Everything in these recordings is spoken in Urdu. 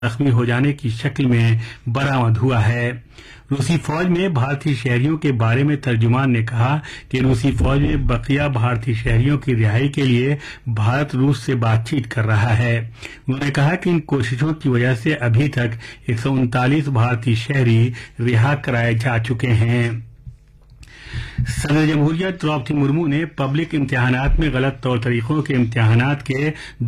زخمی ہو جانے کی شکل میں برآمد ہوا ہے۔ روسی فوج میں بھارتی شہریوں کے بارے میں ترجمان نے کہا کہ روسی فوج میں بقیہ بھارتی شہریوں کی رہائی کے لیے بھارت روس سے بات چیت کر رہا ہے۔ انہوں نے کہا کہ ان کوششوں کی وجہ سے ابھی تک 139 بھارتی شہری رہا کرائے جا چکے ہیں۔ صدر جمہوریہ द्रौपदी مرمو نے پبلک امتحانات میں غلط طور طریقوں کے امتحانات کے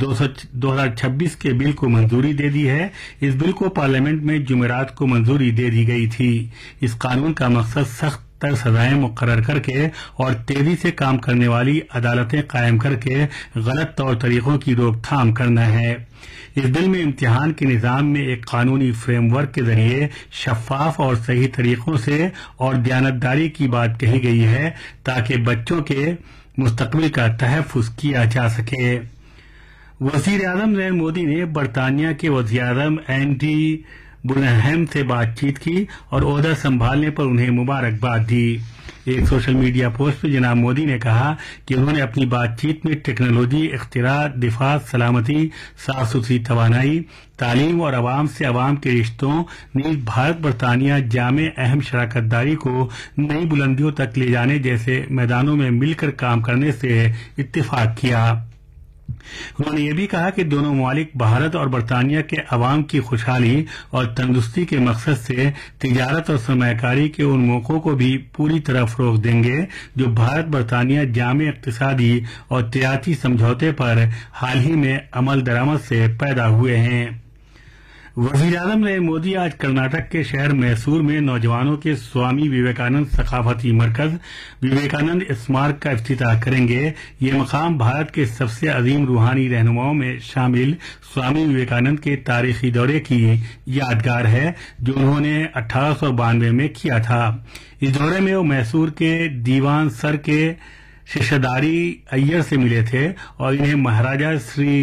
2026 کے بل کو منظوری دے دی ہے۔ اس بل کو پارلیمنٹ میں جمعرات کو منظوری دے دی گئی تھی۔ اس قانون کا مقصد سخت تر سزائیں مقرر کر کے اور تیزی سے کام کرنے والی عدالتیں قائم کر کے غلط طور طریقوں کی روک تھام کرنا ہے۔ اس بل میں امتحان کے نظام میں ایک قانونی فریم ورک کے ذریعے شفاف اور صحیح طریقوں سے اور دیانتداری کی بات کہی گئی ہے تاکہ بچوں کے مستقبل کا تحفظ کیا جا سکے۔ وزیر اعظم نریندر مودی نے برطانیہ کے وزیر اعظم اینڈی بورنہم سے بات چیت کی اور عہدہ سنبھالنے پر انہیں مبارکباد دی۔ ایک سوشل میڈیا پوسٹ میں جناب مودی نے کہا کہ انہوں نے اپنی بات چیت میں ٹیکنالوجی، اختراع، دفاع، سلامتی، صاف ستھری توانائی، تعلیم اور عوام سے عوام کے رشتوں نیز بھارت برطانیہ جامع اہم شراکت داری کو نئی بلندیوں تک لے جانے جیسے میدانوں میں مل کر کام کرنے سے اتفاق کیا۔ انہوں نے یہ بھی کہا کہ دونوں ممالک بھارت اور برطانیہ کے عوام کی خوشحالی اور تندرستی کے مقصد سے تجارت اور سرمایہ کاری کے ان موقعوں کو بھی پوری طرح فروغ دیں گے جو بھارت برطانیہ جامع اقتصادی اور تجارتی سمجھوتے پر حال ہی میں عمل درآمد سے پیدا ہوئے ہیں۔ وزیر اعظم نریندر مودی آج کرناٹک کے شہر میسور میں نوجوانوں کے سوامی وویکانند ثقافتی مرکز وویکانند اسمارک کا افتتاح کریں گے۔ یہ مقام بھارت کے سب سے عظیم روحانی رہنماؤں میں شامل سوامی وویکانند کے تاریخی دورے کی یادگار ہے جو انہوں نے 1892 میں کیا تھا۔ اس دورے میں وہ میسور کے دیوان سر کے ششداری ایّر سے ملے تھے اور انہیں مہاراجا سری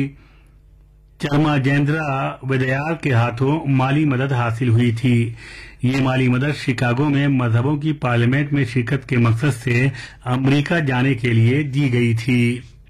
چرماجیندرا ودیار کے ہاتھوں مالی مدد حاصل ہوئی تھی۔ یہ مالی مدد شکاگو میں مذہبوں کی پارلیمنٹ میں شرکت کے مقصد سے امریکہ جانے کے لیے دی گئی تھی۔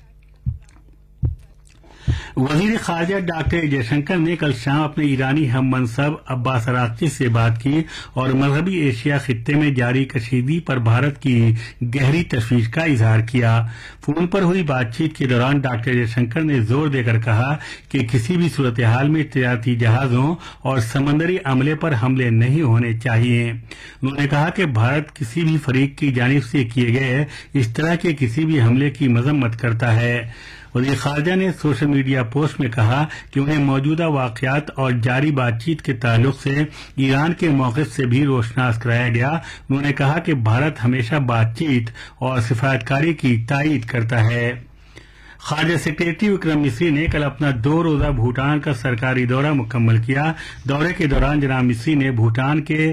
وزیر خارجہ ڈاکٹر جے شنکر نے کل شام اپنے ایرانی ہم منصب عباس اراغچی سے بات کی اور مغربی ایشیا خطے میں جاری کشیدگی پر بھارت کی گہری تشویش کا اظہار کیا۔ فون پر ہوئی بات چیت کے دوران ڈاکٹر جے شنکر نے زور دے کر کہا کہ کسی بھی صورتحال میں تجارتی جہازوں اور سمندری عملے پر حملے نہیں ہونے چاہیے۔ انہوں نے کہا کہ بھارت کسی بھی فریق کی جانب سے کیے گئے اس طرح کے کسی بھی حملے کی مذمت کرتا ہے۔ وزیر خارجہ نے سوشل میڈیا پوسٹ میں کہا کہ انہیں موجودہ واقعات اور جاری بات چیت کے تعلق سے ایران کے موقف سے بھی روشناس کرایا گیا۔ انہوں نے کہا کہ بھارت ہمیشہ بات چیت اور سفارتکاری کی تائید کرتا ہے۔ خارجہ سیکریٹری وکرم مسری نے کل اپنا 2 روزہ بھوٹان کا سرکاری دورہ مکمل کیا۔ دورے کے دوران جناب مسری نے بھوٹان کے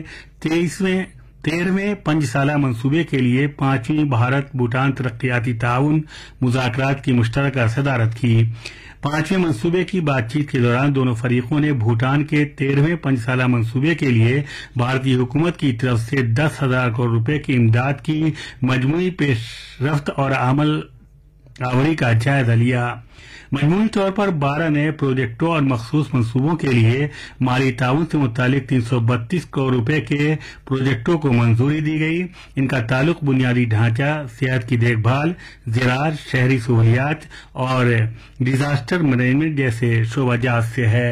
13ویں 5 سالہ منصوبے کے لیے 5ویں بھارت بھوٹان ترقیاتی تعاون مذاکرات کی مشترکہ صدارت کی۔ 5ویں منصوبے کی بات چیت کے دوران دونوں فریقوں نے بھوٹان کے 13ویں 5 سالہ منصوبے کے لیے بھارتی حکومت کی طرف سے 10,000 کروڑ روپے کی امداد کی مجموعی پیش رفت اور عمل آوری کا جائزہ لیا۔ مجموعی طور پر 12 نئے پروجیکٹوں اور مخصوص منصوبوں کے لیے مالی تعاون سے متعلق 332 کروڑ روپے کے پروجیکٹوں کو منظوری دی گئی۔ ان کا تعلق بنیادی ڈھانچہ، صحت کی دیکھ بھال، زراعت، شہری سہولیات اور ڈیزاسٹر مینجمنٹ جیسے شعبہ جات سے ہے۔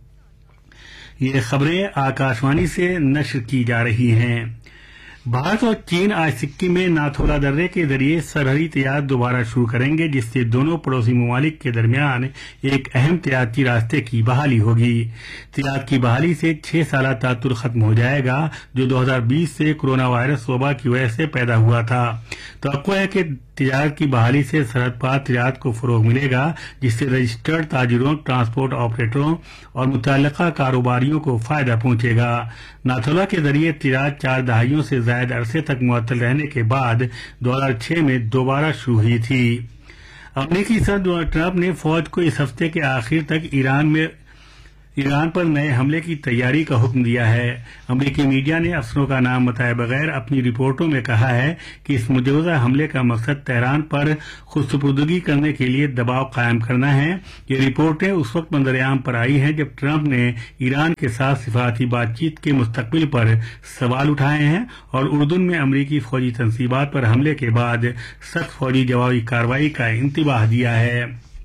یہ خبریں آکاشوانی سے نشر کی جا رہی ہیں۔ بھارت اور چین آج سکم میں ناتھولا درے کے ذریعے سرحدی تجارت دوبارہ شروع کریں گے جس سے دونوں پڑوسی ممالک کے درمیان ایک اہم تجارتی راستے کی بحالی ہوگی۔ تجارت کی بحالی سے 6 سالہ تعطل ختم ہو جائے گا جو 2020 سے کورونا وائرس وبا کی وجہ سے پیدا ہوا تھا۔ توقع ہے کہ تجارت کی بحالی سے سرحد پار تجارت کو فروغ ملے گا جس سے رجسٹرڈ تاجروں، ٹرانسپورٹ آپریٹروں اور متعلقہ کاروباریوں کو فائدہ پہنچے گا۔ ناتھولا کے ذریعے تجارت 4 دہائیوں سے زائد عرصے تک معطل رہنے کے بعد 2006 میں دوبارہ شروع ہوئی تھی۔ امریکی صدر ڈونلڈ ٹرمپ نے فوج کو اس ہفتے کے آخر تک ایران پر نئے حملے کی تیاری کا حکم دیا ہے۔ امریکی میڈیا نے افسروں کا نام بتائے بغیر اپنی رپورٹوں میں کہا ہے کہ اس مجوزہ حملے کا مقصد تہران پر خود سپردگی کرنے کے لیے دباؤ قائم کرنا ہے۔ یہ رپورٹیں اس وقت منظر عام پر آئی ہیں جب ٹرمپ نے ایران کے ساتھ سفارتی بات چیت کے مستقبل پر سوال اٹھائے ہیں اور اردن میں امریکی فوجی تنصیبات پر حملے کے بعد سخت فوجی جوابی کارروائی کا انتباہ دیا ہے۔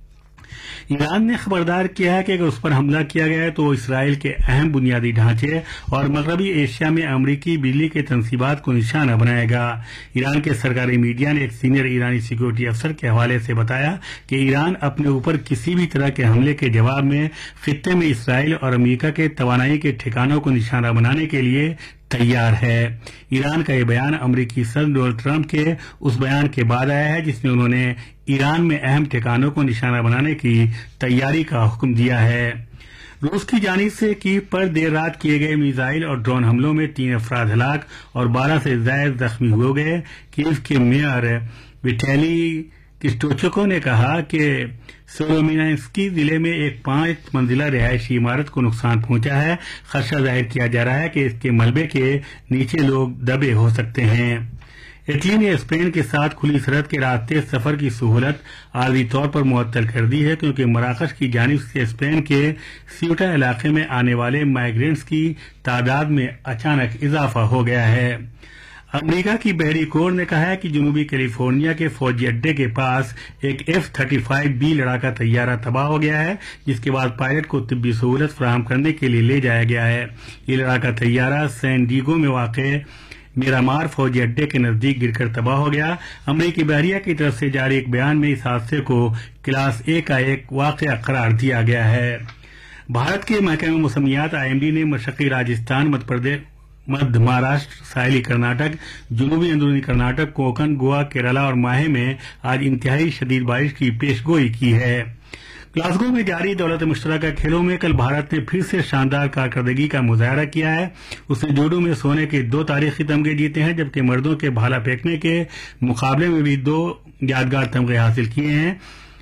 ایران نے خبردار کیا ہے کہ اگر اس پر حملہ کیا گیا ہے تو وہ اسرائیل کے اہم بنیادی ڈھانچے اور مغربی ایشیا میں امریکی بجلی کے تنصیبات کو نشانہ بنائے گا۔ ایران کے سرکاری میڈیا نے ایک سینئر ایرانی سیکورٹی افسر کے حوالے سے بتایا کہ ایران اپنے اوپر کسی بھی طرح کے حملے کے جواب میں خطے میں اسرائیل اور امریکہ کے توانائی کے ٹھکانوں کو نشانہ بنانے کے لیے تیار ہے۔ ایران کا یہ بیان امریکی صدر ڈونلڈ ٹرمپ کے اس بیان کے بعد آیا ہے جس میں انہوں نے ایران میں اہم ٹھکانوں کو نشانہ بنانے کی تیاری کا حکم دیا ہے۔ روس کی جانب سے کیو پر دیر رات کیے گئے میزائل اور ڈرون حملوں میں 3 افراد ہلاک اور 12 سے زائد زخمی ہو گئے۔ کیو کے میئر ویٹالی کسٹوچکو نے کہا کہ سولومینسکی ضلع میں ایک 5 منزلہ رہائشی عمارت کو نقصان پہنچا ہے۔ خدشہ ظاہر کیا جا رہا ہے کہ اس کے ملبے کے نیچے لوگ دبے ہو سکتے ہیں۔ اٹلی نے اسپین کے ساتھ کھلی سرحد کے راستے سفر کی سہولت عارضی طور پر معطل کر دی ہے کیونکہ مراکش کی جانب سے اسپین کے سیوٹا علاقے میں آنے والے مائیگرینٹس کی تعداد میں اچانک اضافہ ہو گیا ہے۔ امریکہ کی بحری کور نے کہا ہے کہ جنوبی کیلیفورنیا کے فوجی اڈے کے پاس ایک F-35B لڑاکا طیارہ تباہ ہو گیا ہے جس کے بعد پائلٹ کو طبی سہولت فراہم کرنے کے لیے لے جایا گیا ہے۔ یہ لڑاکا طیارہ سین ڈیگو میں واقع میرامار فوجی اڈے کے نزدیک گر کر تباہ ہو گیا۔ امریکی بحریہ کی طرف سے جاری ایک بیان میں اس حادثے کو کلاس A کا ایک واقعہ قرار دیا گیا ہے۔ بھارت کے محکمہ موسمیات IMD نے مشرقی راجستھان، مدھ مہاراشٹر، ساحلی کرناٹک، جنوبی اندرونی کرناٹک، کوکن، گوا، کیرالہ اور ماہے میں آج انتہائی شدید بارش کی پیش گوئی کی ہے۔ گلاسگو میں جاری دولت مشترکہ کھیلوں میں کل بھارت نے پھر سے شاندار کارکردگی کا مظاہرہ کیا ہے۔ اس نے جوڈو میں سونے کے 2 تاریخی تمغے جیتے ہیں جبکہ مردوں کے بھالا پھینکنے کے مقابلے میں بھی 2 یادگار تمغے حاصل کیے ہیں،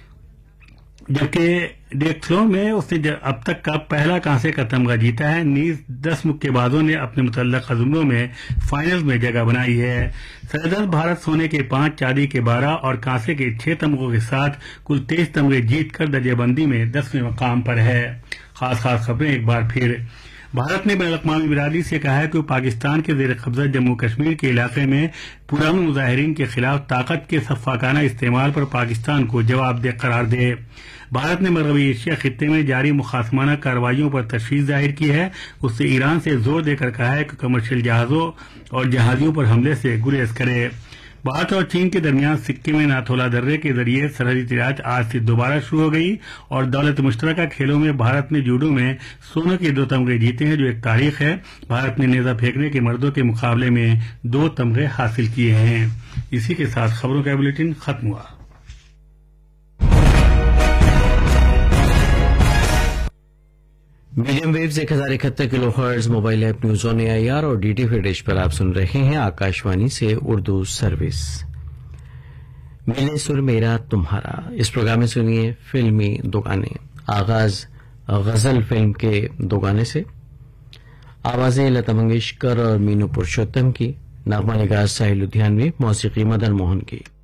جبکہ ڈیکتھلون میں اس نے اب تک کا پہلا کانسے کا تمغہ جیتا ہے۔ نیز 10 مکے بازوں نے اپنے متعلقہ زمروں میں فائنل میں جگہ بنائی ہے۔ سرحد بھارت سونے کے 5، چاندی کے 12 اور کانسے کے 6 تمغوں کے ساتھ کل 23 تمغے جیت کر درجہ بندی میں 10ویں مقام پر ہے۔ خاص خبریں ایک بار پھر۔ بھارت نے بین الاقوامی برادری سے کہا ہے کہ وہ پاکستان کے زیر قبضہ جموں کشمیر کے علاقے میں پرامن مظاہرین کے خلاف طاقت کے سفاکانہ استعمال پر پاکستان کو جواب دہ قرار دے۔ بھارت نے مغربی ایشیا خطے میں جاری مخاصمانہ کارروائیوں پر تشویش ظاہر کی ہے۔ اس سے ایران سے زور دے کر کہا ہے کہ کمرشل جہازوں اور جہازیوں پر حملے سے گریز کرے۔ بھارت اور چین کے درمیان سکے میں ناتھولا درے کے ذریعے سرحدی تجارت آج سے دوبارہ شروع ہو گئی اور دولت مشترکہ کھیلوں میں بھارت نے جوڈو میں سونے کے 2 تمغے جیتے ہیں جو ایک تاریخ ہے۔ بھارت نے نیزہ پھینکنے کے مردوں کے مقابلے میں 2 تمغے حاصل کیے ہیں۔ اسی کے ساتھ خبروں کا بلیٹن ختم ہوا۔ Medium views 1071 kilo hertz mobile app news on AIR اور DT فری ڈش پر آپ سن رہے ہیں آکاشوانی سے اردو سروس۔ ملے سر میرا تمہارا، اس پروگرام میں سنیے فلمی 2 گانے۔ آغاز غزل فلم کے 2 گانے سے، آوازیں لتا منگیشکر اور مینو پرشوتم کی، نغمہ نگار ساحل لدھیانوی، موسیقی مدن موہن کی۔